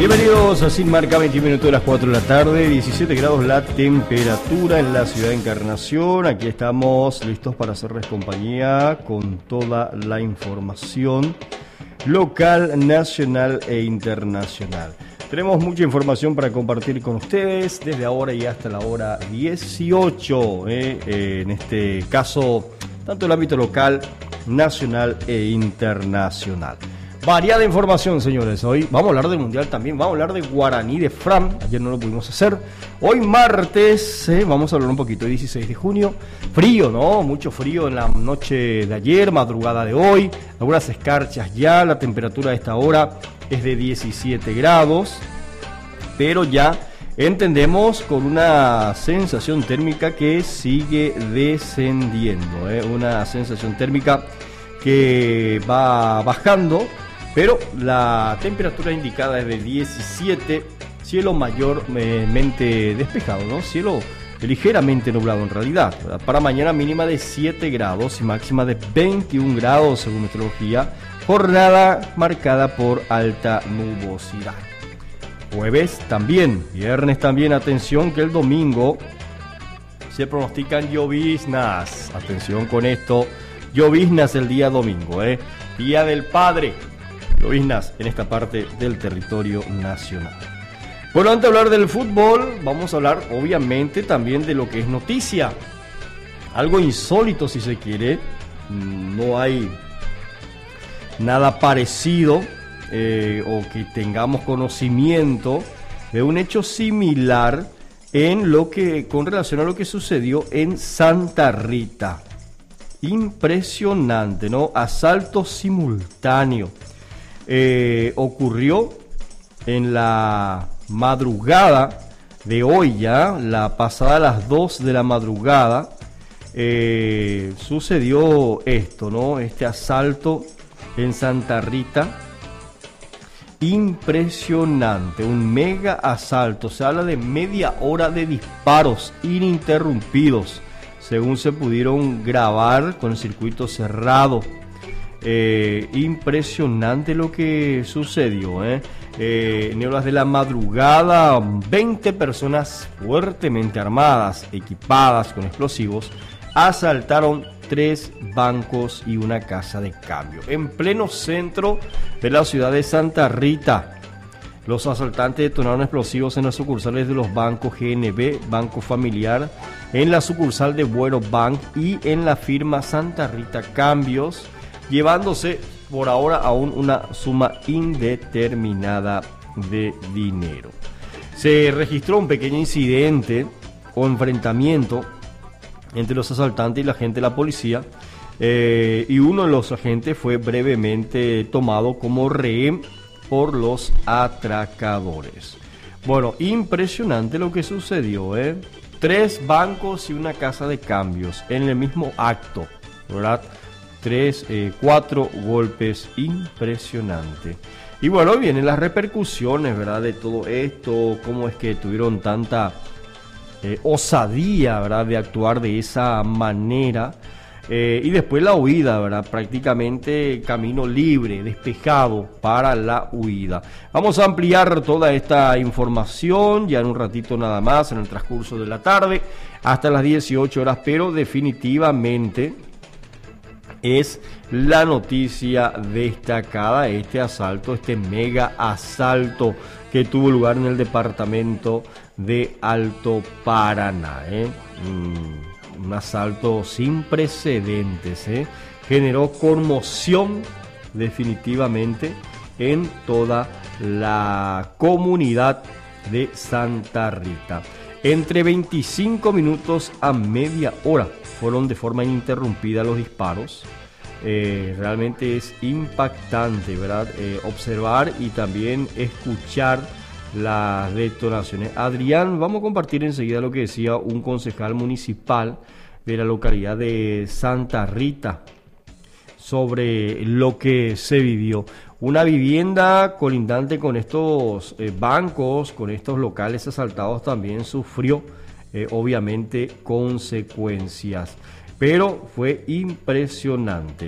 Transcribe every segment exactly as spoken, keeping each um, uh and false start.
Bienvenidos a Sin Marca, veintiún minutos de las cuatro de la tarde, diecisiete grados la temperatura en la ciudad de Encarnación. Aquí estamos listos para hacerles compañía con toda la información local, nacional e internacional. Tenemos mucha información para compartir con ustedes desde ahora y hasta la hora dieciocho, eh, eh, en este caso, tanto el ámbito local, nacional e internacional. Variada información, señores. Hoy vamos a hablar del Mundial también, vamos a hablar de Guaraní de Fram. Ayer no lo pudimos hacer. Hoy martes, eh, vamos a hablar un poquito, dieciséis de junio. Frío, ¿no? Mucho frío en la noche de ayer, madrugada de hoy. Algunas escarchas ya. La temperatura a esta hora es de diecisiete grados. Pero ya entendemos con una sensación térmica que sigue descendiendo. ¿eh? Una sensación térmica que va bajando. Pero la temperatura indicada es de diecisiete, cielo mayormente despejado, ¿no? Cielo ligeramente nublado en realidad, ¿verdad? Para mañana mínima de siete grados y máxima de veintiún grados según meteorología, jornada marcada por alta nubosidad. Jueves también, viernes también, atención que el domingo se pronostican lloviznas, atención con esto, lloviznas el día domingo, ¿eh? Día del Padre. Lloviznas en esta parte del territorio nacional. Bueno, antes de hablar del fútbol, vamos a hablar obviamente también de lo que es noticia. Algo insólito si se quiere. No hay nada parecido eh, o que tengamos conocimiento de un hecho similar en lo que con relación a lo que sucedió en Santa Rita. Impresionante, ¿no? Asalto simultáneo. Eh, ocurrió en la madrugada de hoy ya, la pasada a las dos de la madrugada, eh, sucedió esto, ¿no? Este asalto en Santa Rita, impresionante, un mega asalto, se habla de media hora de disparos ininterrumpidos, según se pudieron grabar con el circuito cerrado. Eh, impresionante lo que sucedió, ¿eh? Eh, en horas de la madrugada, veinte personas fuertemente armadas, equipadas con explosivos, asaltaron tres bancos y una casa de cambio en pleno centro de la ciudad de Santa Rita. Los asaltantes detonaron explosivos en las sucursales de los bancos G N B, Banco Familiar, en la sucursal de Buero Bank y en la firma Santa Rita Cambios, llevándose por ahora aún una suma indeterminada de dinero. Se registró un pequeño incidente o enfrentamiento entre los asaltantes y la gente de la policía, eh, y uno de los agentes fue brevemente tomado como rehén por los atracadores. Bueno, impresionante lo que sucedió, ¿eh? Tres bancos y una casa de cambios en el mismo acto, ¿verdad? Tres, eh, cuatro golpes, impresionante. Y bueno, vienen las repercusiones, ¿verdad? De todo esto, cómo es que tuvieron tanta eh, osadía, ¿verdad? De actuar de esa manera. Eh, y después la huida, ¿verdad? Prácticamente camino libre, despejado para la huida. Vamos a ampliar toda esta información ya en un ratito nada más, en el transcurso de la tarde, hasta las dieciocho horas, pero definitivamente es la noticia destacada, este asalto, este mega asalto que tuvo lugar en el departamento de Alto Paraná, ¿eh? Mm, un asalto sin precedentes, ¿eh? Generó conmoción definitivamente en toda la comunidad de Santa Rita. Entre veinticinco minutos a media hora fueron de forma ininterrumpida los disparos. Eh, realmente es impactante, ¿verdad? Eh, observar y también escuchar las detonaciones. Adrián, vamos a compartir enseguida lo que decía un concejal municipal de la localidad de Santa Rita sobre lo que se vivió. Una vivienda colindante con estos eh, bancos, con estos locales asaltados, también sufrió eh, obviamente consecuencias, pero fue impresionante.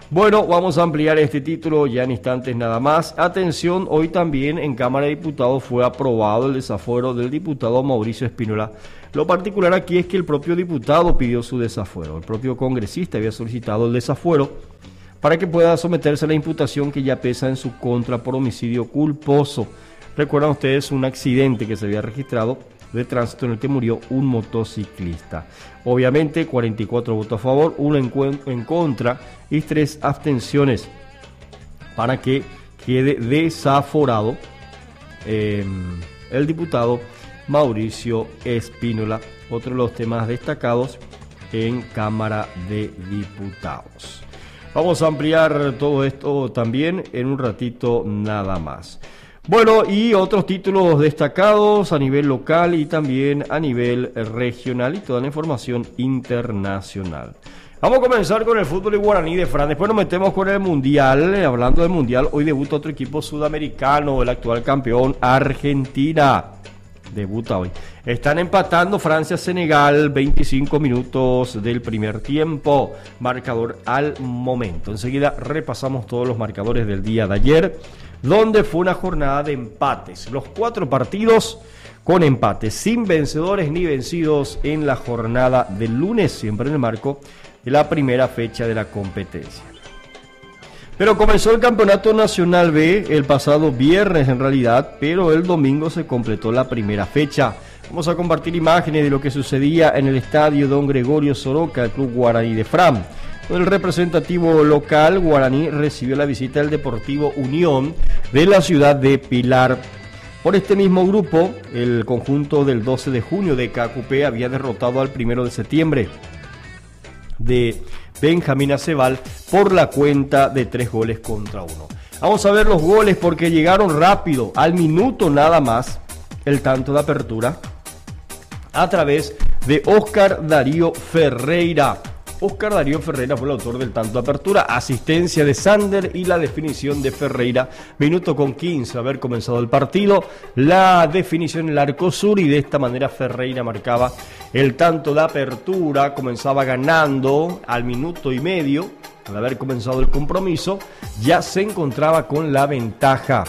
Bueno, vamos a ampliar este título ya en instantes nada más. Atención, hoy también en Cámara de Diputados fue aprobado el desafuero del diputado Mauricio Espínola. Lo particular aquí es que el propio diputado pidió su desafuero. El propio congresista había solicitado el desafuero para que pueda someterse a la imputación que ya pesa en su contra por homicidio culposo. Recuerdan ustedes un accidente que se había registrado de tránsito en el que murió un motociclista. Obviamente cuarenta y cuatro votos a favor, uno en, en contra y tres abstenciones para que quede desaforado eh, el diputado Mauricio Espínola, otro de los temas destacados en Cámara de Diputados. Vamos a ampliar todo esto también en un ratito nada más. Bueno, y otros títulos destacados a nivel local y también a nivel regional y toda la información internacional. Vamos a comenzar con el fútbol y guaraní de Fran. Después nos metemos con el Mundial. Hablando del Mundial, hoy debuta otro equipo sudamericano, el actual campeón Argentina. Debuta hoy. Están empatando Francia-Senegal, veinticinco minutos del primer tiempo. Marcador al momento. Enseguida repasamos todos los marcadores del día de ayer, donde fue una jornada de empates. Los cuatro partidos con empates, sin vencedores ni vencidos en la jornada del lunes, siempre en el marco de la primera fecha de la competencia. Pero comenzó el Campeonato Nacional B el pasado viernes en realidad, pero el domingo se completó la primera fecha. Vamos a compartir imágenes de lo que sucedía en el estadio Don Gregorio Soroca, el Club Guaraní de Fram. El representativo local guaraní recibió la visita del Deportivo Unión de la ciudad de Pilar. Por este mismo grupo, el conjunto del doce de junio de Cacupé había derrotado al primero de septiembre de Benjamín Acebal por la cuenta de tres goles contra uno. Vamos a ver los goles porque llegaron rápido, al minuto nada más, el tanto de apertura a través de Óscar Darío Ferreira. Óscar Darío Ferreira fue el autor del tanto de apertura, asistencia de Sander y la definición de Ferreira. Minuto con quince, haber comenzado el partido, la definición en el arco sur y de esta manera Ferreira marcaba el tanto de apertura, comenzaba ganando al minuto y medio, al haber comenzado el compromiso, ya se encontraba con la ventaja.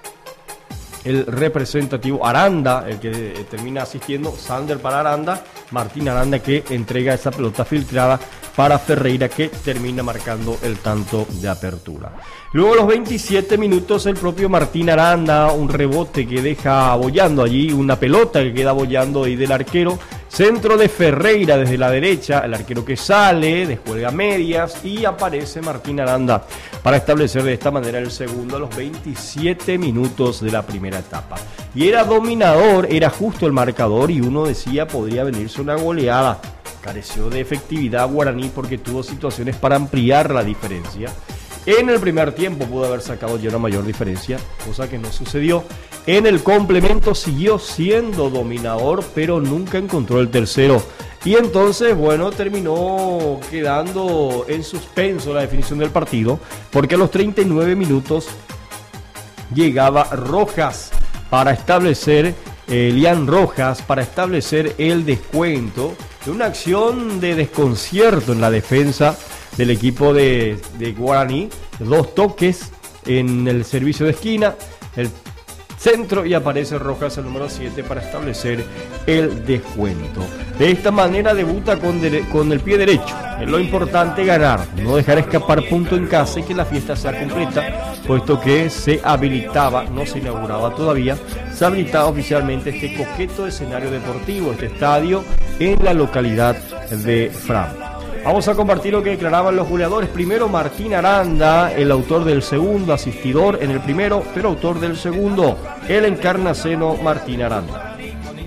El representativo Aranda, el que eh, termina asistiendo, Sander para Aranda, Martín Aranda que entrega esa pelota filtrada para Ferreira que termina marcando el tanto de apertura. Luego a los veintisiete minutos el propio Martín Aranda, un rebote que deja boyando allí, una pelota que queda boyando ahí del arquero, centro de Ferreira desde la derecha, el arquero que sale, descuelga medias y aparece Martín Aranda para establecer de esta manera el segundo a los veintisiete minutos de la primera etapa. Y era dominador, era justo el marcador y uno decía podría venirse una goleada. Careció de efectividad Guaraní porque tuvo situaciones para ampliar la diferencia. En el primer tiempo pudo haber sacado ya una mayor diferencia, cosa que no sucedió. En el complemento siguió siendo dominador, pero nunca encontró el tercero. Y entonces, bueno, terminó quedando en suspenso la definición del partido, porque a los treinta y nueve minutos llegaba Rojas para establecer, eh, Lian Rojas, para establecer el descuento de una acción de desconcierto en la defensa del equipo de, de Guaraní. Dos toques en el servicio de esquina, el centro y aparece Rojas el número siete para establecer el descuento. De esta manera debuta con, dere- con el pie derecho. Es lo importante ganar, no dejar escapar punto en casa y que la fiesta sea completa, puesto que se habilitaba, no se inauguraba todavía, se habilitaba oficialmente este coqueto escenario deportivo, este estadio en la localidad de Fram. Vamos a compartir lo que declaraban los goleadores. Primero Martín Aranda, el autor del segundo, asistidor en el primero, pero autor del segundo, el encarnaceno Martín Aranda.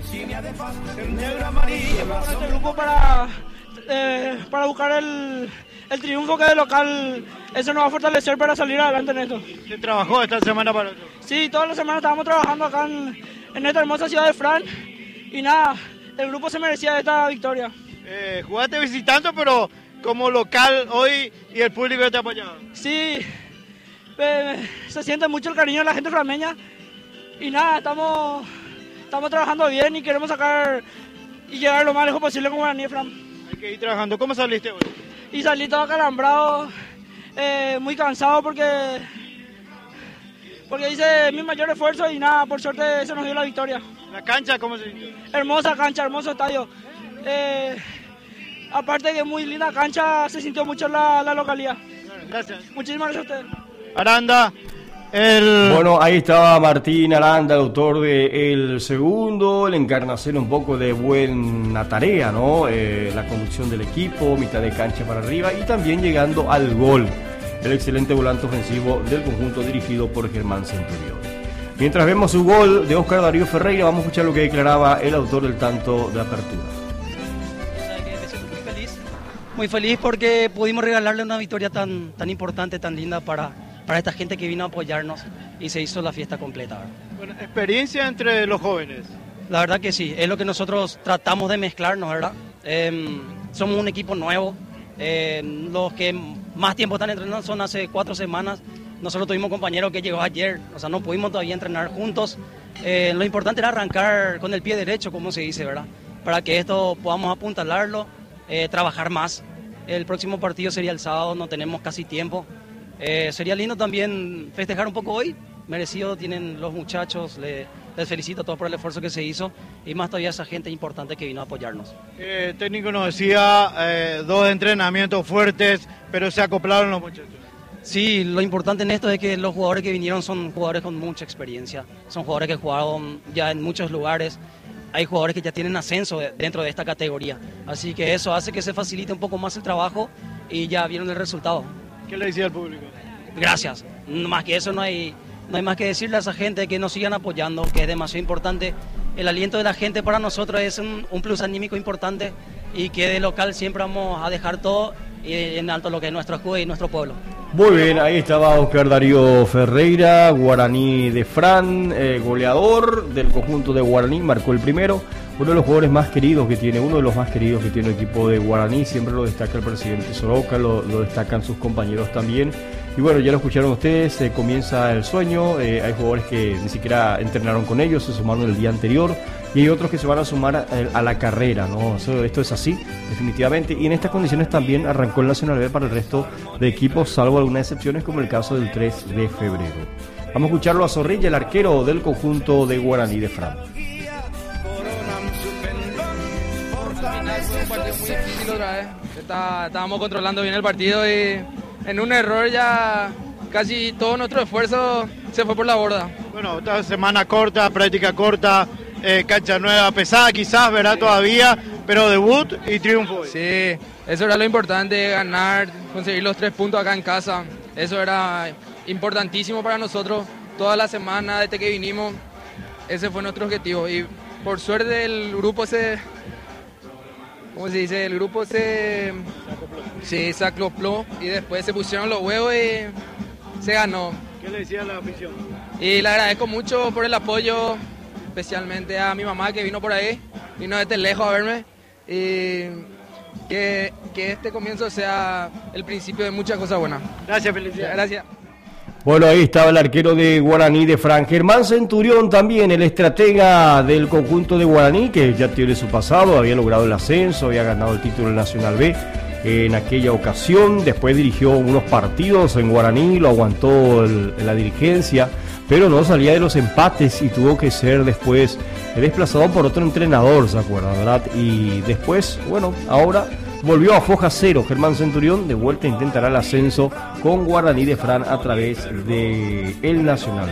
Este grupo para, eh, para buscar el, el triunfo que de local, eso nos va a fortalecer para salir adelante en esto. ¿Se trabajó esta semana para eso? Sí, todas las semanas estábamos trabajando acá en, en esta hermosa ciudad de Fran y nada, el grupo se merecía esta victoria. Eh, jugaste visitando, pero como local hoy y el público te ha apoyado. Sí, eh, se siente mucho el cariño de la gente frameña y nada, estamos, estamos trabajando bien y queremos sacar y llegar lo más lejos posible con Guaraní de Fran. Hay que ir trabajando. ¿Cómo saliste hoy? Y salí todo acalambrado, eh, muy cansado porque, porque hice mi mayor esfuerzo y nada, por suerte se nos dio la victoria. ¿La cancha cómo se sintió? Hermosa cancha, hermoso estadio. Eh, aparte que muy linda cancha, se sintió mucho la, la localidad. Gracias. Muchísimas gracias a ustedes. Aranda, el... Bueno, ahí estaba Martín Aranda, el autor del segundo, le encarnación un poco de buena tarea, ¿no? Eh, la conducción del equipo, mitad de cancha para arriba y también llegando al gol. El excelente volante ofensivo del conjunto dirigido por Germán Centurión. Mientras vemos su gol de Oscar Darío Ferreira, vamos a escuchar lo que declaraba el autor del tanto de apertura. Me siento muy feliz, muy feliz porque pudimos regalarle una victoria tan, tan importante, tan linda para, para esta gente que vino a apoyarnos y se hizo la fiesta completa, ¿verdad? Bueno, experiencia entre los jóvenes. La verdad que sí, es lo que nosotros tratamos de mezclarnos, ¿verdad? Eh, somos un equipo nuevo, eh, los que más tiempo están entrenando son hace cuatro semanas. Nosotros tuvimos un compañero que llegó ayer, o sea, no pudimos todavía entrenar juntos. Eh, lo importante era arrancar con el pie derecho, como se dice, ¿verdad? Para que esto podamos apuntalarlo, eh, trabajar más. El próximo partido sería el sábado, no tenemos casi tiempo. Eh, sería lindo también festejar un poco hoy, merecido tienen los muchachos, le, les felicito a todos por el esfuerzo que se hizo y más todavía esa gente importante que vino a apoyarnos. Eh, el técnico nos decía eh, dos entrenamientos fuertes, pero se acoplaron los muchachos. Sí, lo importante en esto es que los jugadores que vinieron son jugadores con mucha experiencia, son jugadores que jugaron ya en muchos lugares, hay jugadores que ya tienen ascenso dentro de esta categoría, así que eso hace que se facilite un poco más el trabajo y ya vieron el resultado. ¿Qué le decía al público? Gracias, más que eso no hay, no hay más que decirle a esa gente que nos sigan apoyando, que es demasiado importante. El aliento de la gente para nosotros es un, un plus anímico importante y que de local siempre vamos a dejar todo en alto lo que es nuestro escudo y nuestro pueblo. Muy bien, ahí estaba Oscar Darío Ferreira, guaraní de Fran, eh, goleador del conjunto de Guaraní, marcó el primero, uno de los jugadores más queridos que tiene, uno de los más queridos que tiene el equipo de Guaraní, siempre lo destaca el presidente Soroka, lo, lo destacan sus compañeros también. Y bueno, ya lo escucharon ustedes, eh, comienza el sueño, eh, hay jugadores que ni siquiera entrenaron con ellos, se sumaron el día anterior y hay otros que se van a sumar a, a la carrera, ¿no? Eso, esto es así, definitivamente, y en estas condiciones también arrancó el Nacional B para el resto de equipos, salvo algunas excepciones como el caso del tres de febrero. Vamos a escucharlo a Zorrilla, el arquero del conjunto de Guaraní de Fran. Al final fue un partido muy difícil otra vez. Está, estábamos controlando bien el partido y en un error ya casi todo nuestro esfuerzo se fue por la borda. Bueno, esta semana corta, práctica corta, eh, cancha nueva, pesada quizás, ¿verdad? Todavía, pero debut y triunfo. Sí, eso era lo importante, ganar, conseguir los tres puntos acá en casa. Eso era importantísimo para nosotros. Toda la semana desde que vinimos, ese fue nuestro objetivo. Y por suerte el grupo se... ¿Cómo se dice? El grupo se... Sí, se acopló y después se pusieron los huevos y se ganó. ¿Qué le decía a la afición? Y le agradezco mucho por el apoyo, especialmente a mi mamá que vino por ahí, vino desde lejos a verme. Y que, que este comienzo sea el principio de muchas cosas buenas. Gracias, felicidades. Gracias. Bueno, ahí estaba el arquero de Guaraní de Fran, Germán Centurión también, el estratega del conjunto de Guaraní, que ya tiene su pasado, había logrado el ascenso, había ganado el título del Nacional B en aquella ocasión, después dirigió unos partidos en Guaraní, lo aguantó el, la dirigencia, pero no salía de los empates y tuvo que ser después desplazado por otro entrenador, ¿se acuerda, verdad? Y después, bueno, ahora volvió a foja cero. Germán Centurión de vuelta intentará el ascenso con Guaraní de Fran a través de el Nacional.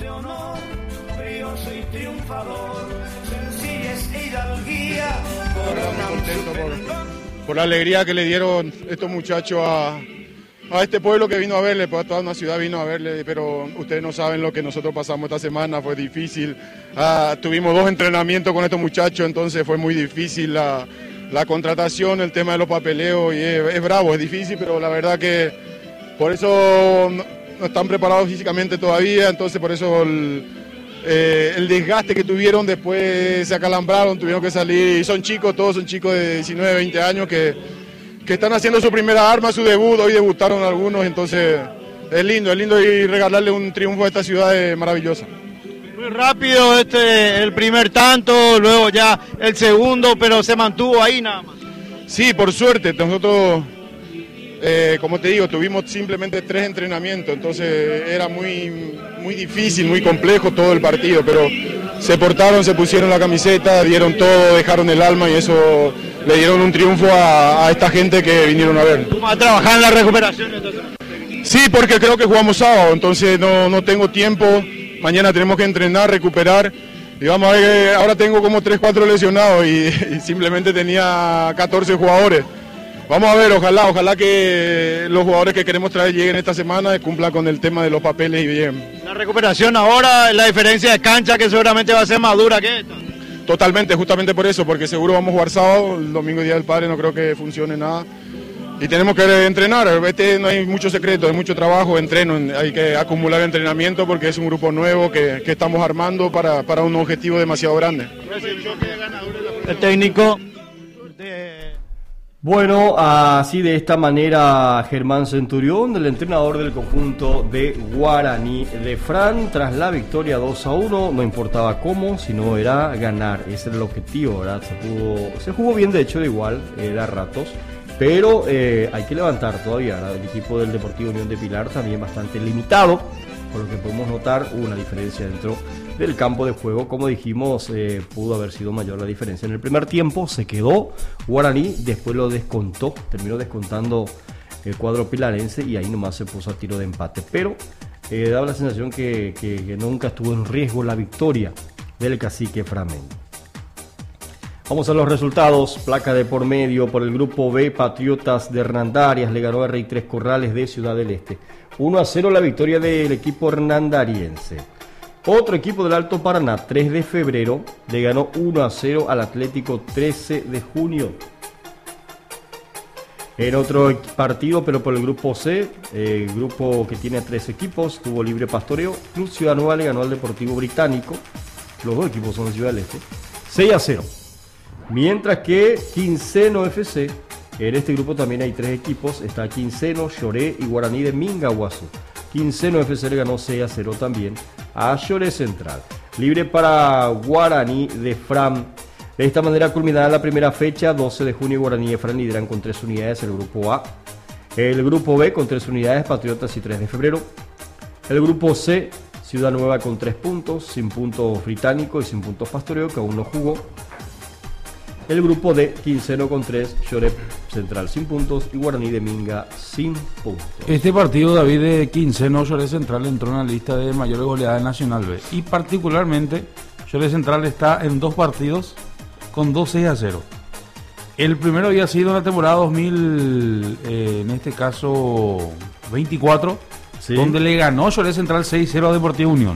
Contento por, por la alegría que le dieron estos muchachos a, a este pueblo que vino a verle, pues a toda una ciudad vino a verle, pero ustedes no saben lo que nosotros pasamos esta semana, fue difícil. Ah, tuvimos dos entrenamientos con estos muchachos, entonces fue muy difícil la La contratación, el tema de los papeleos, y es, es bravo, es difícil, pero la verdad que por eso no, no están preparados físicamente todavía, entonces por eso el, eh, el desgaste que tuvieron después se acalambraron, tuvieron que salir, y son chicos, todos son chicos de diecinueve, veinte años que, que están haciendo su primera arma, su debut, hoy debutaron algunos, entonces es lindo, es lindo y regalarle un triunfo a esta ciudad es maravillosa. Muy rápido este el primer tanto, luego ya el segundo, pero se mantuvo ahí nada más. Sí, por suerte, nosotros Eh, como te digo, tuvimos simplemente tres entrenamientos, entonces era muy, muy difícil, muy complejo todo el partido, pero se portaron, se pusieron la camiseta, dieron todo, dejaron el alma y eso le dieron un triunfo a, a esta gente que vinieron a ver. ¿Cómo va a trabajar en la recuperación entonces? Sí, porque creo que jugamos sábado, entonces no, no tengo tiempo, mañana tenemos que entrenar, recuperar. Y vamos a ver, ahora tengo como tres, cuatro lesionados y, y simplemente tenía catorce jugadores. Vamos a ver, ojalá, ojalá que los jugadores que queremos traer lleguen esta semana y cumplan con el tema de los papeles y bien. La recuperación ahora, la diferencia de cancha que seguramente va a ser más dura que esta. Totalmente, justamente por eso, porque seguro vamos a jugar sábado, el domingo Día del Padre no creo que funcione nada. Y tenemos que entrenar, este no hay mucho secreto, hay mucho trabajo, entreno, hay que acumular entrenamiento porque es un grupo nuevo que, que estamos armando para, para un objetivo demasiado grande. El técnico de... Bueno, así de esta manera Germán Centurión, el entrenador del conjunto de Guaraní de Fran, tras la victoria dos a uno, no importaba cómo, sino era ganar, ese era el objetivo, ¿verdad? Se, pudo, se jugó bien, de hecho, de igual, era ratos, pero eh, hay que levantar todavía, ¿verdad? El equipo del Deportivo Unión de Pilar también bastante limitado, por lo que podemos notar una diferencia dentro del campo de juego. Como dijimos, eh, pudo haber sido mayor la diferencia en el primer tiempo, se quedó Guaraní, después lo descontó, terminó descontando el cuadro pilarense y ahí nomás se puso a tiro de empate, pero eh, daba la sensación que, que, que nunca estuvo en riesgo la victoria del cacique flamengo. Vamos a los resultados, placa de por medio por el grupo B, Patriotas de Hernandarias le ganó a Rey Tres Corrales de Ciudad del Este, uno a cero la victoria del equipo hernandariense. Otro equipo del Alto Paraná, tres de febrero, le ganó uno a cero al Atlético trece de junio. En otro partido, pero por el grupo C, el eh, grupo que tiene tres equipos, tuvo libre pastoreo, Club Ciudad Nueva le ganó al Deportivo Británico, los dos equipos son de Ciudad del Este, seis a cero. Mientras que Quinceno F C, en este grupo también hay tres equipos, está Quinceno, Choré y Guaraní de Mingaguazú. Quinceno F C le ganó seis a cero también a Choré Central. Libre para Guaraní de Fran. De esta manera culminada la primera fecha, doce de junio Guaraní de Fran lideran con tres unidades el grupo A. El grupo B con tres unidades, Patriotas y tres de febrero. El grupo C, Ciudad Nueva con tres puntos, sin puntos Británico y sin puntos Pastoreo, que aún no jugó. El grupo D, Quinceno con tres, Choré Central sin puntos y Guaraní de Minga sin puntos. Este partido, David, de Quinceno, Choré Central entró en la lista de mayores goleadas de Nacional B. Y particularmente, Choré Central está en dos partidos con dos seis a cero. El primero había sido en la temporada dos mil, eh, en este caso veinticuatro, sí, donde le ganó Choré Central seis cero a Deportivo Unión.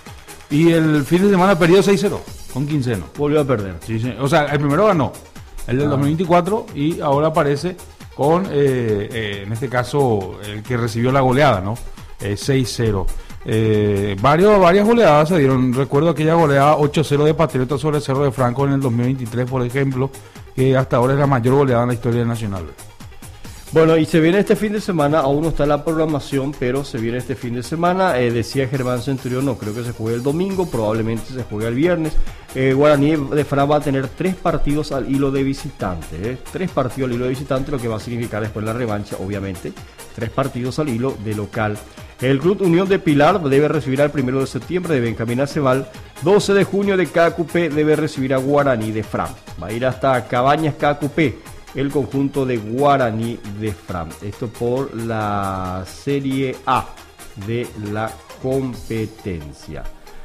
Y el fin de semana perdió seis cero. Con Quinceno. Volvió a perder. Sí, sí. O sea, el primero ganó, el del ah. dos mil veinticuatro, y ahora aparece con, eh, eh, en este caso, el que recibió la goleada, ¿no? Eh, seis cero. Eh, varios, varias goleadas se dieron. Recuerdo aquella goleada ocho cero de Patriotas sobre Cerro de Franco en el dos mil veintitrés, por ejemplo, que hasta ahora es la mayor goleada en la historia del Nacional. Bueno, y se viene este fin de semana, aún no está en la programación, pero se viene este fin de semana, eh, decía Germán Centurión, no creo que se juegue el domingo, probablemente se juegue el viernes. eh, Guaraní de Fran va a tener tres partidos al hilo de visitante, eh, tres partidos al hilo de visitante, lo que va a significar después la revancha, obviamente, tres partidos al hilo de local. El Club Unión de Pilar debe recibir al primero de septiembre de Benjamín Acebal, doce de junio de K Q P debe recibir a Guaraní de Fran, va a ir hasta Cabañas K Q P, el conjunto de Guaraní de Fran. Esto por la Serie A de la competencia.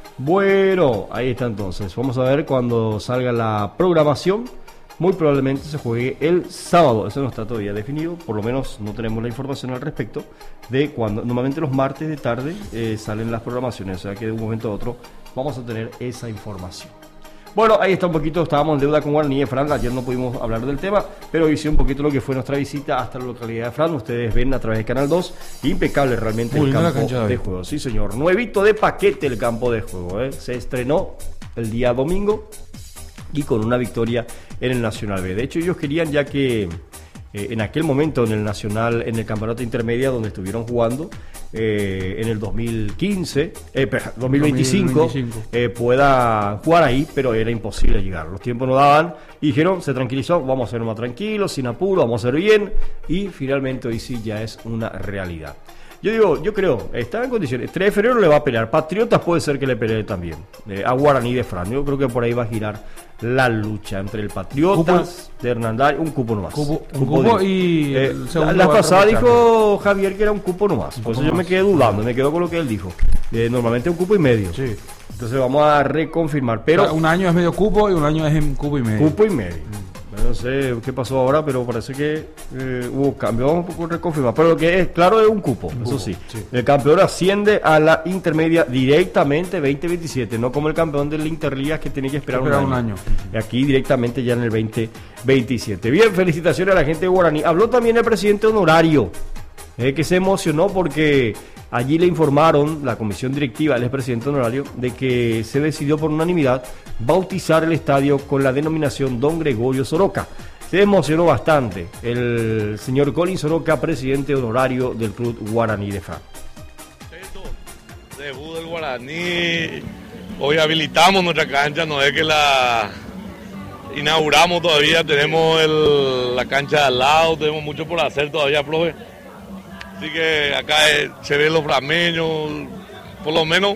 Bueno, ahí está entonces. Vamos a ver cuando salga la programación. Muy probablemente se juegue el sábado. Eso no está todavía definido. Por lo menos no tenemos la información al respecto de cuando. Normalmente los martes de tarde eh, salen las programaciones. O sea que de un momento a otro vamos a tener esa información. Bueno, ahí está un poquito, estábamos en deuda con Guaraní de Fran, ayer no pudimos hablar del tema, pero hice un poquito lo que fue nuestra visita hasta la localidad de Fran. Ustedes ven a través de Canal dos, impecable realmente el campo de juego. Sí, señor, nuevito de paquete el campo de juego, ¿eh? Se estrenó el día domingo y con una victoria en el Nacional B. De hecho, ellos querían, ya que eh, en aquel momento en el Nacional, en el campeonato intermedia donde estuvieron jugando, eh, en el dos mil quince, eh, dos mil veinticinco, dos mil veinticinco. Eh, pueda jugar ahí, pero era imposible llegar. Los tiempos no daban y dijeron, se tranquilizó, vamos a ser más tranquilos, sin apuro, vamos a hacer bien, y finalmente hoy sí ya es una realidad. Yo digo, yo creo, está en condiciones. tres de febrero le va a pelear. Patriotas puede ser que le pelee también. Eh, a Guaraní de Fran. Yo creo que por ahí va a girar la lucha entre el Patriotas cupo, de Hernandari, un cupo nomás. Cupo, un cupo, cupo y eh, la, la pasada dijo Javier que era un cupo nomás. Por eso yo me quedé dudando, me quedo con lo que él dijo. Eh, normalmente un cupo y medio. Sí. Entonces vamos a reconfirmar. Pero o sea, un año es medio cupo y un año es en cupo y medio. Cupo y medio. Mm. No sé qué pasó ahora, pero parece que eh, hubo cambio. Vamos a reconfirmar. Pero lo que es claro es un cupo, un eso cupo, sí. sí. El campeón asciende a la intermedia directamente veinte veintisiete, no como el campeón de la Interligas que tiene que esperar, esperar un año. Un año. Y aquí directamente ya en el veinte veintisiete. Bien, felicitaciones a la gente de Guaraní. Habló también el presidente honorario, eh, que se emocionó porque allí le informaron, la comisión directiva, el expresidente honorario, de que se decidió por unanimidad bautizar el estadio con la denominación Don Gregorio Soroca. Se emocionó bastante el señor Colin Soroca, presidente honorario del club Guaraní de Fran. Debut del Guaraní, hoy habilitamos nuestra cancha, no es que la inauguramos todavía, tenemos el, la cancha de al lado, tenemos mucho por hacer todavía, profe. Así que acá eh, se ven los frameños, por lo menos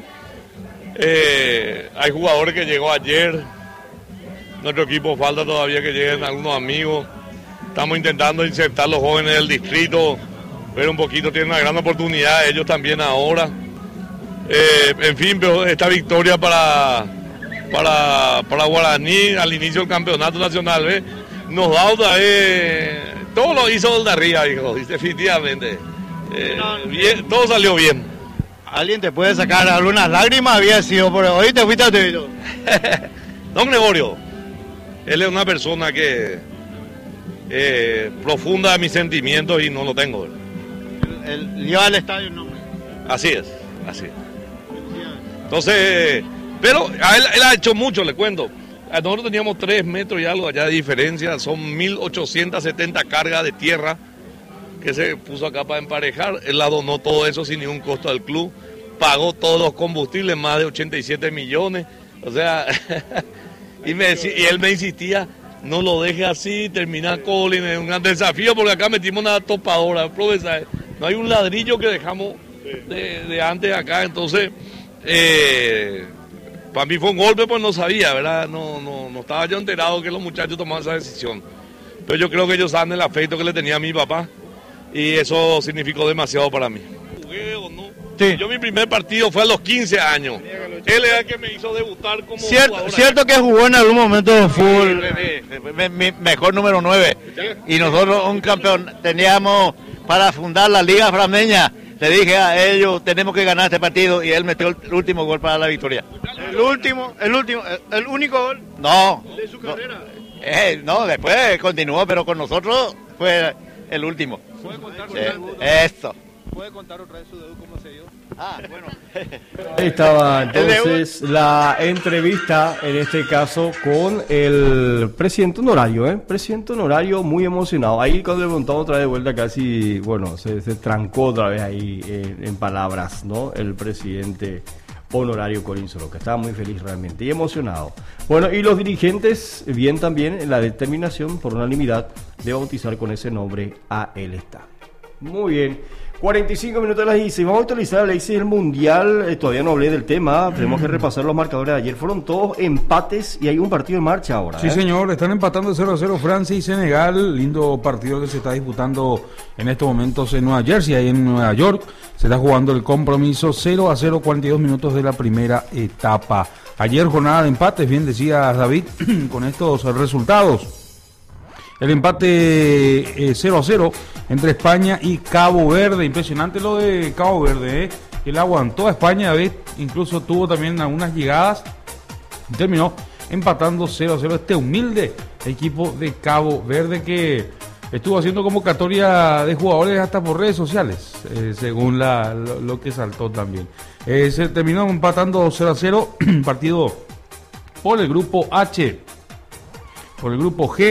eh, hay jugadores que llegó ayer, nuestro equipo falta todavía que lleguen algunos amigos, estamos intentando insertar los jóvenes del distrito, ver un poquito, tienen una gran oportunidad, ellos también ahora. Eh, en fin, pero esta victoria para, para, para Guaraní al inicio del campeonato nacional, ¿eh? Nos da otra vez, todo lo hizo el de arriba, hijo, definitivamente. Eh, bien, todo salió bien. ¿Alguien te puede sacar algunas lágrimas? Había sido por hoy, te fuiste a tu... Don Gregorio, él es una persona que eh, profunda de mis sentimientos y no lo tengo. Él lleva al estadio el nombre. Así es, así es. Entonces, pero a él, él ha hecho mucho, le cuento. Nosotros teníamos tres metros y algo allá de diferencia, son mil ochocientas setenta cargas de tierra que se puso acá para emparejar. Él la donó todo eso sin ningún costo al club, pagó todos los combustibles, más de ochenta y siete millones, o sea, y, me, y él me insistía, no lo deje así, termina Colin, es un gran desafío, porque acá metimos una topadora, profesor, no hay un ladrillo que dejamos de, de antes acá, entonces, eh, para mí fue un golpe, pues no sabía, ¿verdad? No, no, no estaba yo enterado que los muchachos tomaban esa decisión, pero yo creo que ellos saben el afecto que le tenía a mi papá, y eso significó demasiado para mí. ¿Jugué o no? Sí. Yo mi primer partido fue a los quince años. Él es el que me hizo debutar como Cierto, jugador. cierto que jugó en algún momento de fútbol. Mi, mi mejor número nueve. Y nosotros un campeón teníamos para fundar la Liga Frameña. Le dije a ellos, tenemos que ganar este partido, y él metió el último gol para la victoria. El último, el último, el, el único gol no, de su carrera. No, eh, no, después continuó, pero con nosotros fue el último. ¿Puede contar eh, esto. ¿Puede contar otra vez su debut cómo se dio? Ah, bueno. Ahí estaba entonces la entrevista, en este caso, con el presidente honorario, ¿eh? Presidente honorario muy emocionado. Ahí cuando le preguntamos otra vez de vuelta casi, bueno, se, se trancó otra vez ahí en, en palabras, ¿no? El presidente honorario Colin Soroca. Estaba muy feliz realmente y emocionado. Bueno, y los dirigentes, bien también en la determinación por unanimidad de bautizar con ese nombre a el estadio. Muy bien. cuarenta y cinco minutos de las dieciséis. Vamos a actualizar la ley del Mundial. Eh, todavía no hablé del tema. Tenemos que repasar los marcadores de ayer. Fueron todos empates y hay un partido en marcha ahora. Sí, ¿eh? señor. Están empatando cero a cero Francia y Senegal. Lindo partido que se está disputando en estos momentos en Nueva Jersey, ahí en Nueva York. Se está jugando el compromiso cero a cero, cuarenta y dos minutos de la primera etapa. Ayer jornada de empates, bien decía David, con estos resultados. El empate eh, cero a cero entre España y Cabo Verde. Impresionante lo de Cabo Verde, ¿eh? Él aguantó a España, ¿ves? Incluso tuvo también algunas llegadas y terminó empatando cero a cero este humilde equipo de Cabo Verde, que estuvo haciendo convocatoria de jugadores hasta por redes sociales, eh, según la, lo, lo que saltó también. Eh, se terminó empatando cero a cero, partido por el grupo H, por el grupo G.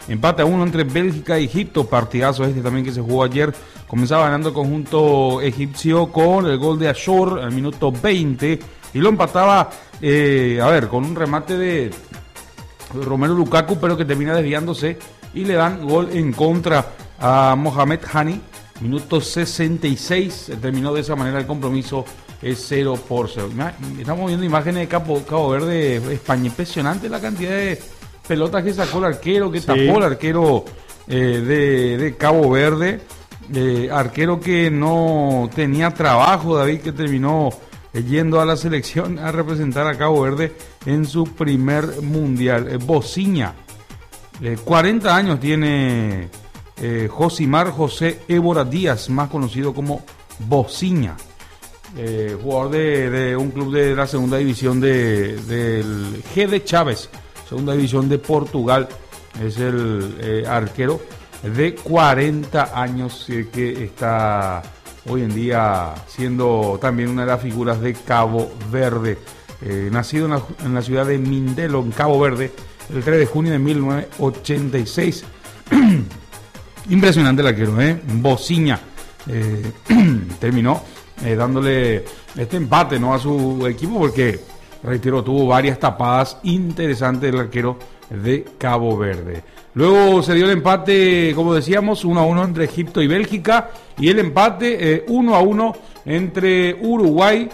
Empate a uno entre Bélgica y Egipto, partidazo este también que se jugó ayer. Comenzaba ganando el conjunto egipcio con el gol de Ashor al minuto veinte y lo empataba, eh, a ver, con un remate de Romelu Lukaku, pero que termina desviándose y le dan gol en contra a Mohamed Hani. Minuto sesenta y seis, terminó de esa manera el compromiso, es cero por cero. Estamos viendo imágenes de Cabo, Cabo Verde, España, impresionante la cantidad de pelotas que sacó el arquero, que sí. tapó el arquero eh, de, de Cabo Verde, eh, arquero que no tenía trabajo, David, que terminó eh, yendo a la selección a representar a Cabo Verde en su primer mundial. Eh, Bociña, eh, cuarenta años tiene eh, Josimar José Évora Díaz, más conocido como Bociña. Eh, jugador de, de un club de la segunda división de, del G de Chávez, segunda división de Portugal. Es el eh, arquero de cuarenta años eh, que está hoy en día siendo también una de las figuras de Cabo Verde. Eh, nacido en la, en la ciudad de Mindelo, en Cabo Verde, el tres de junio de mil novecientos ochenta y seis. Impresionante el arquero, ¿eh? Bociña eh, terminó eh, dándole este empate, ¿no?, a su equipo, porque, reitero, tuvo varias tapadas interesantes el arquero de Cabo Verde. Luego se dio el empate, como decíamos, uno a uno entre Egipto y Bélgica, y el empate eh, uno a uno entre Uruguay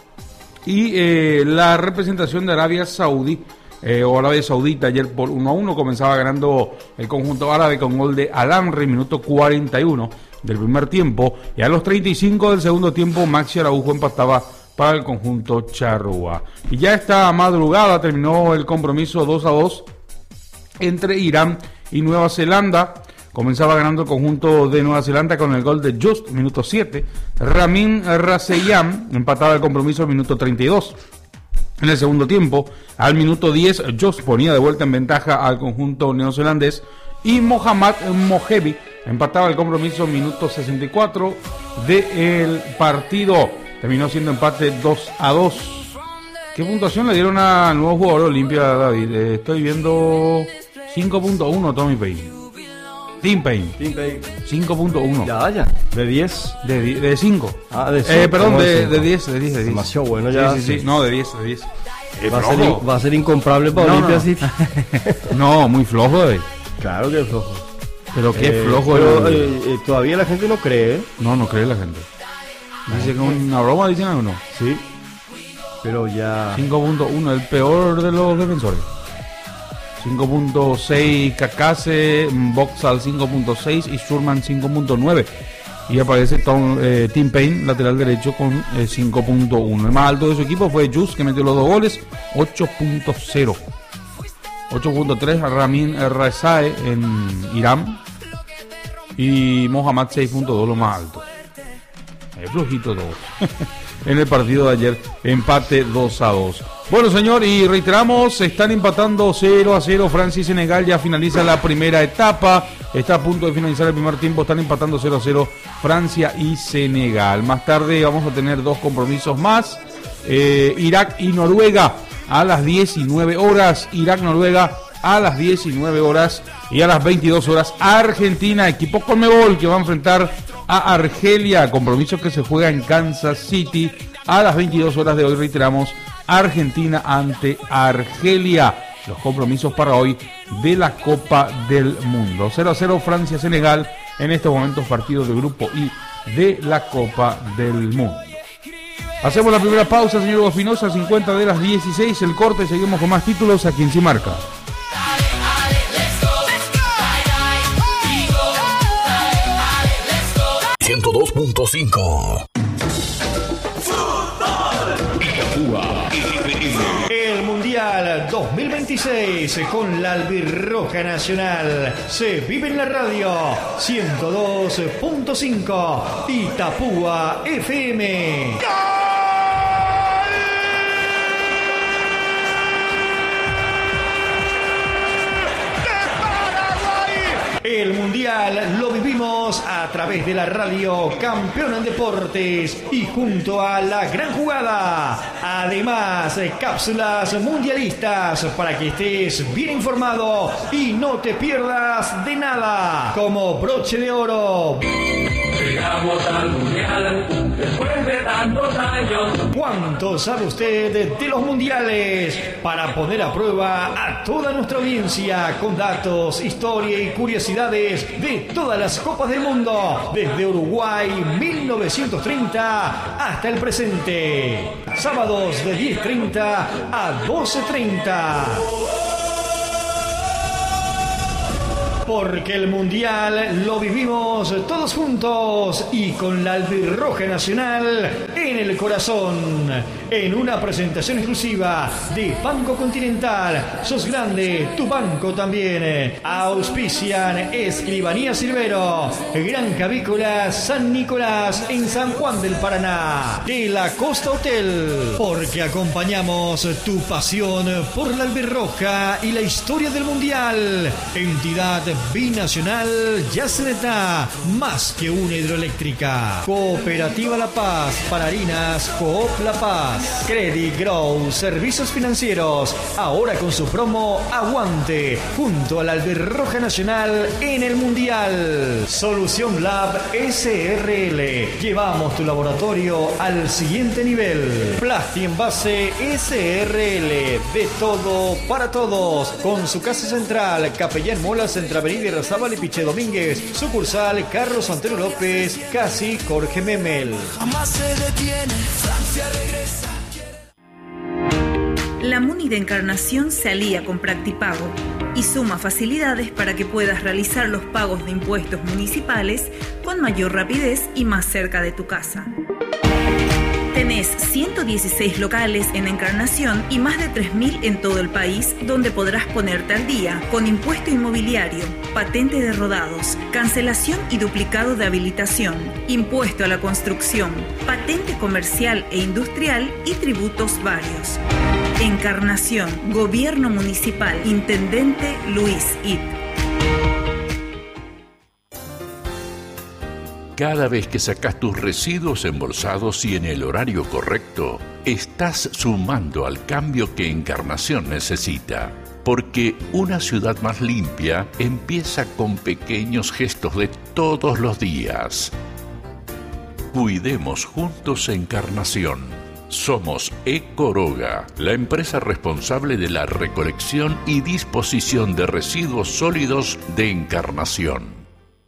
y eh, la representación de Arabia Saudí. Eh, o Arabia Saudita. Ayer por uno a uno comenzaba ganando el conjunto árabe con gol de Al-Amri, minuto cuarenta y uno del primer tiempo, y a los treinta y cinco del segundo tiempo Maxi Araujo empataba para el conjunto charrúa. Y ya esta madrugada terminó el compromiso dos a dos entre Irán y Nueva Zelanda. Comenzaba ganando el conjunto de Nueva Zelanda con el gol de Just, minuto siete. Ramin Raseyam empataba el compromiso al minuto treinta y dos. En el segundo tiempo, al minuto diez, Just ponía de vuelta en ventaja al conjunto neozelandés, y Mohammad Mohebi empataba el compromiso minuto sesenta y cuatro del partido. Terminó siendo empate dos a dos. ¿Qué puntuación le dieron al nuevo jugador de Olimpia, David? Eh, estoy viendo cinco punto uno Tommy Payne. Team Payne. Team Payne. cinco punto uno. Ya, ya. ¿De diez? De, de cinco. Ah, de cinco. Eh, perdón, de, de diez, de diez, de diez. Demasiado bueno ya. Sí, sí, sí. No, de diez, de diez. Eh, va, a ser, va a ser incomparable para no, Olimpia, no. sí. No, muy flojo, David. Claro que es flojo. Pero qué eh, flojo. Pero, el... eh, eh, todavía la gente no cree, ¿eh? No, no cree la gente. Dice que una broma, dicen algunos. Sí. Pero ya... cinco punto uno, el peor de los defensores. cinco punto seis Kakase, Boxal cinco punto seis y Surman cinco punto nueve. Y aparece Tom, eh, Tim Payne, lateral derecho, con eh, cinco punto uno. El más alto de su equipo fue Just, que metió los dos goles, ocho punto cero. ocho punto tres Ramin Rezae en Irán. Y Mohammad seis punto dos, lo más alto. Es flojito todo. En el partido de ayer, empate dos a dos. Bueno, señor, y reiteramos, están empatando cero a cero Francia y Senegal. Ya finaliza la primera etapa. Está a punto de finalizar el primer tiempo. Están empatando cero a cero Francia y Senegal. Más tarde vamos a tener dos compromisos más. Eh, Irak y Noruega a las diecinueve horas. Irak-Noruega a las diecinueve horas. Y a las veintidós horas, Argentina, equipo Conmebol, que va a enfrentar a Argelia. Compromiso que se juega en Kansas City. A las veintidós horas de hoy, reiteramos, Argentina ante Argelia. Los compromisos para hoy de la Copa del Mundo. cero a cero Francia-Senegal en estos momentos, partidos del grupo I de la Copa del Mundo. Hacemos la primera pausa, señor Hugo Espinosa, cincuenta de las dieciséis, el corte, seguimos con más títulos aquí en Cimarca. ciento dos punto cinco. El Mundial dos mil veintiséis con la Albirroja Nacional se vive en la radio ciento dos punto cinco Itapúa F M. El Mundial lo vivimos a a través de la radio Campeón en Deportes y junto a La Gran Jugada. Además, cápsulas mundialistas para que estés bien informado y no te pierdas de nada. Como broche de oro. Llegamos al mundial después de tantos años. ¿Cuánto sabe usted de los mundiales? Para poner a prueba a toda nuestra audiencia con datos, historia y curiosidades de todas las copas del mundo, desde Uruguay mil novecientos treinta hasta el presente. Sábados de diez treinta a doce treinta. Porque el Mundial lo vivimos todos juntos y con la albirroja nacional en el corazón. En una presentación exclusiva de Banco Continental. Sos grande, tu banco también. Auspician Escribanía Silvero, Granja Avícola San Nicolás en San Juan del Paraná. De la Costa Hotel. Porque acompañamos tu pasión por la albirroja y la historia del Mundial. Entidad binacional Yaceneta, más que una hidroeléctrica. Cooperativa La Paz, para harinas Coop La Paz. Credit Grow, servicios financieros, ahora con su promo Aguante, junto a la Albirroja Nacional en el Mundial. Solución Lab S R L, llevamos tu laboratorio al siguiente nivel. Plasti Envase S R L, de todo para todos, con su casa central, Capellán Molas, entre Avenida Irarrázaval y Piche Domínguez, sucursal Carlos Antonio López, casi Jorge Memel. Jamás se detiene, Francia regresa. La Muni de Encarnación se alía con Practipago y suma facilidades para que puedas realizar los pagos de impuestos municipales con mayor rapidez y más cerca de tu casa. Tenés ciento dieciséis locales en Encarnación y más de tres mil en todo el país, donde podrás ponerte al día con impuesto inmobiliario, patente de rodados, cancelación y duplicado de habilitación, impuesto a la construcción, patente comercial e industrial y tributos varios. Encarnación, Gobierno Municipal, Intendente Luis It. Cada vez que sacas tus residuos embolsados y en el horario correcto, estás sumando al cambio que Encarnación necesita. Porque una ciudad más limpia empieza con pequeños gestos de todos los días. Cuidemos juntos Encarnación. Somos Ecoroga, la empresa responsable de la recolección y disposición de residuos sólidos de Encarnación.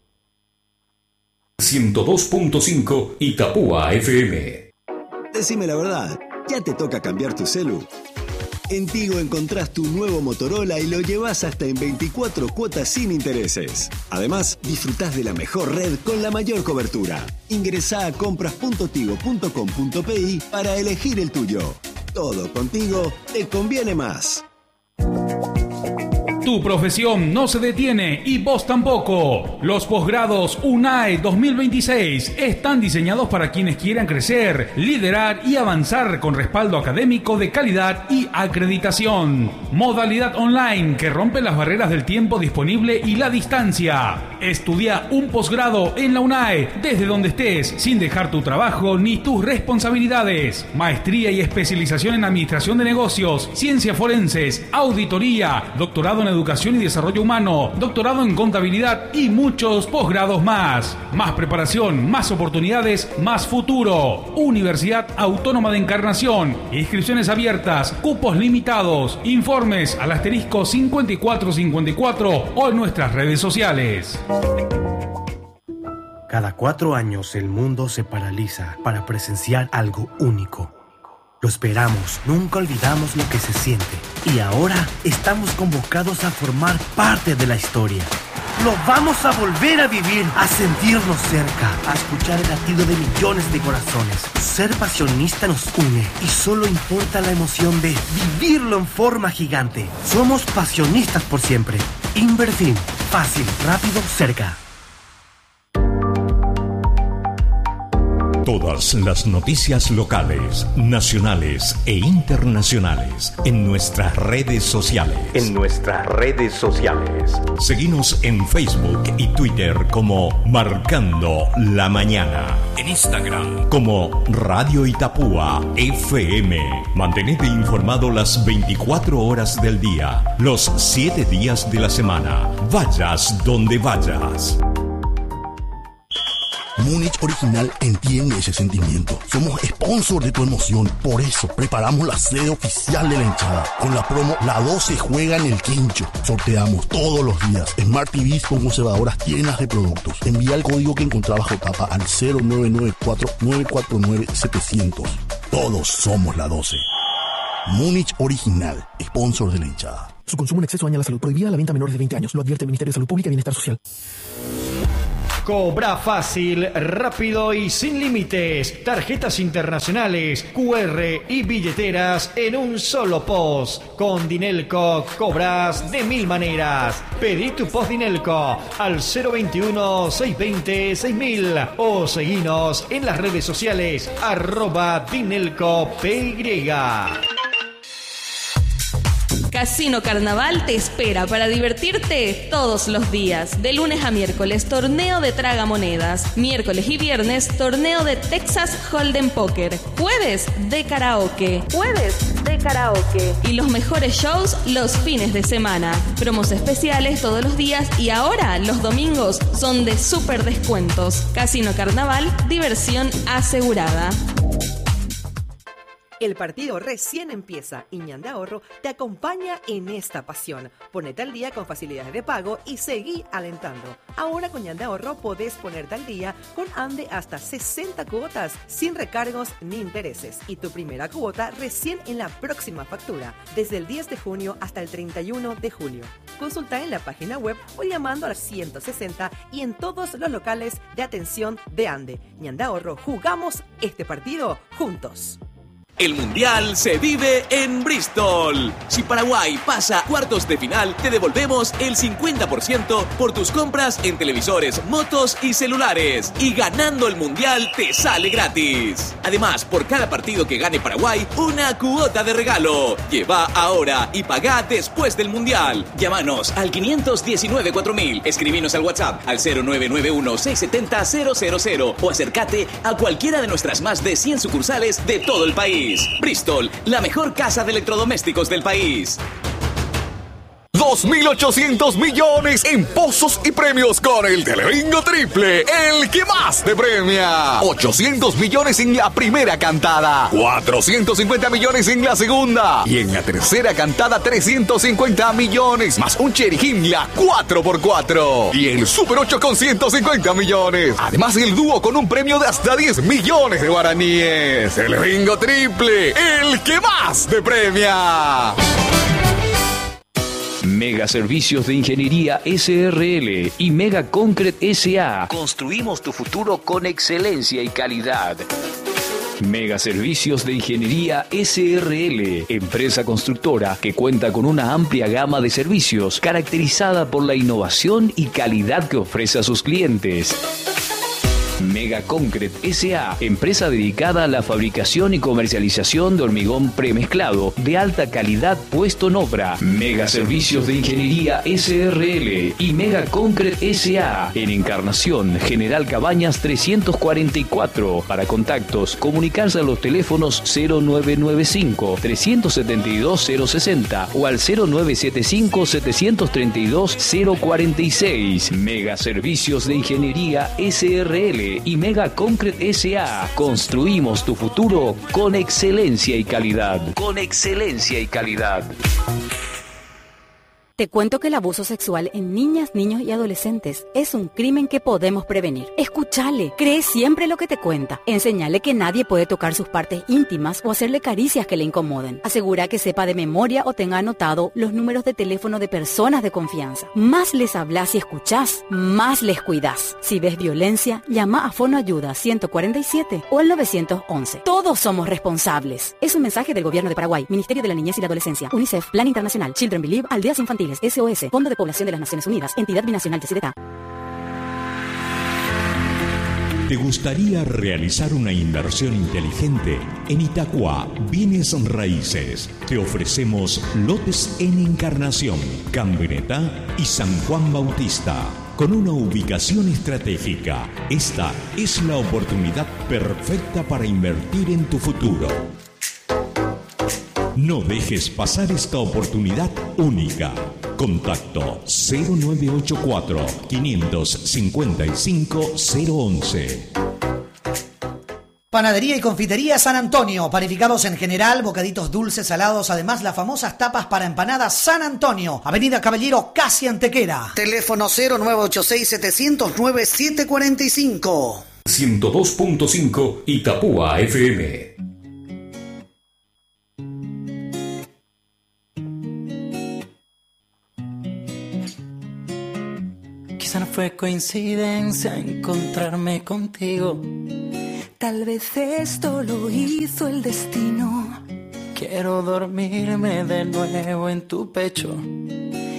ciento dos punto cinco Itapúa F M. Decime la verdad, ¿ya te toca cambiar tu celu? En Tigo encontrás tu nuevo Motorola y lo llevas hasta en veinticuatro cuotas sin intereses. Además, disfrutás de la mejor red con la mayor cobertura. Ingresá a compras punto tigo punto com punto pi para elegir el tuyo. Todo contigo te conviene más. Tu profesión no se detiene y vos tampoco. Los posgrados UNAE dos mil veintiséis están diseñados para quienes quieran crecer, liderar y avanzar con respaldo académico de calidad y acreditación. Modalidad online que rompe las barreras del tiempo disponible y la distancia. Estudia un posgrado en la UNAE desde donde estés, sin dejar tu trabajo ni tus responsabilidades. Maestría y especialización en administración de negocios, ciencias forenses, auditoría, doctorado en Educación y Desarrollo Humano, doctorado en Contabilidad y muchos posgrados más. Más preparación, más oportunidades, más futuro. Universidad Autónoma de Encarnación. Inscripciones abiertas, cupos limitados. Informes al asterisco cincuenta y cuatro cincuenta y cuatro o en nuestras redes sociales. Cada cuatro años el mundo se paraliza para presenciar algo único. Lo esperamos, nunca olvidamos lo que se siente. Y ahora estamos convocados a formar parte de la historia. Lo vamos a volver a vivir, a sentirnos cerca, a escuchar el latido de millones de corazones. Ser pasionista nos une y solo importa la emoción de vivirlo en forma gigante. Somos pasionistas por siempre. Inverfin, fácil, rápido, cerca. Todas las noticias locales, nacionales e internacionales en nuestras redes sociales. En nuestras redes sociales. Seguinos en Facebook y Twitter como Marcando la Mañana. En Instagram como Radio Itapúa F M. Mantenete informado las veinticuatro horas del día, los siete días de la semana. Vayas donde vayas. Múnich Original entiende ese sentimiento. Somos sponsor de tu emoción. Por eso preparamos la sede oficial de la hinchada. Con la promo La doce juega en el quincho. Sorteamos todos los días Smart T Vs con conservadoras llenas de productos. Envía el código que encontrás bajo tapa al cero nueve nueve cuatro nueve cuatro nueve siete cero cero. Todos somos la doce. Múnich Original, sponsor de la hinchada. Su consumo en exceso daña la salud. Prohibida la venta a menores de veinte años. Lo advierte el Ministerio de Salud Pública y Bienestar Social. Cobra fácil, rápido y sin límites. Tarjetas internacionales, Q R y billeteras en un solo post. Con Dinelco cobras de mil maneras. Pedí tu post Dinelco al cero veintiuno, seiscientos veinte, seis mil o seguinos en las redes sociales arroba Dinelco P Y. Casino Carnaval te espera para divertirte todos los días. De lunes a miércoles, torneo de tragamonedas. Miércoles y viernes, torneo de Texas Hold'em Poker. Jueves de karaoke. Jueves de karaoke. Y los mejores shows los fines de semana. Promos especiales todos los días y ahora los domingos son de súper descuentos. Casino Carnaval, diversión asegurada. El partido recién empieza y Ñan de Ahorro te acompaña en esta pasión. Ponete al día con facilidades de pago y seguí alentando. Ahora con Ñan de Ahorro podés ponerte al día con Ande hasta sesenta cuotas sin recargos ni intereses. Y tu primera cuota recién en la próxima factura, desde el diez de junio hasta el treinta y uno de julio. Consulta en la página web o llamando al ciento sesenta y en todos los locales de atención de Ande. Ñan de Ahorro, jugamos este partido juntos. El Mundial se vive en Bristol. Si Paraguay pasa a cuartos de final, te devolvemos el cincuenta por ciento por tus compras en televisores, motos y celulares. Y ganando el Mundial te sale gratis. Además, por cada partido que gane Paraguay, una cuota de regalo. Lleva ahora y pagá después del Mundial. Llámanos al quinientos diecinueve cuatro mil. Escribinos al WhatsApp al cero nueve nueve uno, seis siete cero, cero cero cero o acércate a cualquiera de nuestras más de cien sucursales de todo el país. Bristol, la mejor casa de electrodomésticos del país. dos mil ochocientos millones en pozos y premios con el Telebingo Triple, el que más te premia. ochocientos millones en la primera cantada, cuatrocientos cincuenta millones en la segunda y en la tercera cantada trescientos cincuenta millones, más un Cherry Himla cuatro por cuatro y el Super ocho con ciento cincuenta millones. Además el dúo con un premio de hasta diez millones de guaraníes. Telebingo Triple, el que más te premia. Mega Servicios de Ingeniería S R L y Mega Concrete S A. Construimos tu futuro con excelencia y calidad. Mega Servicios de Ingeniería S R L, empresa constructora que cuenta con una amplia gama de servicios caracterizada por la innovación y calidad que ofrece a sus clientes. Mega Concrete S A, empresa dedicada a la fabricación y comercialización de hormigón premezclado de alta calidad puesto en obra. Mega Servicios de Ingeniería S R L y Mega Concrete S A en Encarnación, General Cabañas trescientos cuarenta y cuatro. Para contactos, comunicarse a los teléfonos cero nueve nueve cinco, tres siete dos, cero sesenta o al cero nueve siete cinco, siete tres dos, cero cuarenta y seis. Mega Servicios de Ingeniería S R L y Mega Concrete S A. Construimos tu futuro con excelencia y calidad. Con excelencia y calidad. Te cuento que el abuso sexual en niñas, niños y adolescentes es un crimen que podemos prevenir. Escúchale, cree siempre lo que te cuenta. Enséñale que nadie puede tocar sus partes íntimas o hacerle caricias que le incomoden. Asegura que sepa de memoria o tenga anotado los números de teléfono de personas de confianza. Más les hablas y escuchás, más les cuidás. Si ves violencia, llama a Fono Ayuda ciento cuarenta y siete o al nueve once. Todos somos responsables. Es un mensaje del Gobierno de Paraguay, Ministerio de la Niñez y la Adolescencia, UNICEF, Plan Internacional, Children Believe, Aldeas Infantiles, S O S, Fondo de Población de las Naciones Unidas, Entidad Binacional de Cedeta. ¿Te gustaría realizar una inversión inteligente? En Itacua Bienes Raíces te ofrecemos lotes en Encarnación, Cambreta y San Juan Bautista. Con una ubicación estratégica, esta es la oportunidad perfecta para invertir en tu futuro. No dejes pasar esta oportunidad única. Contacto cero nueve ocho cuatro, cinco cinco cinco, cero once. Panadería y confitería San Antonio, panificados en general, bocaditos dulces, salados, además las famosas tapas para empanadas San Antonio, Avenida Caballero, casi Antequera. Teléfono cero nueve ocho seis, siete cero cero, nueve siete cuatro cinco. ciento dos punto cinco Itapúa F M. Quizá no fue coincidencia encontrarme contigo. Tal vez esto lo hizo el destino. Quiero dormirme de nuevo en tu pecho.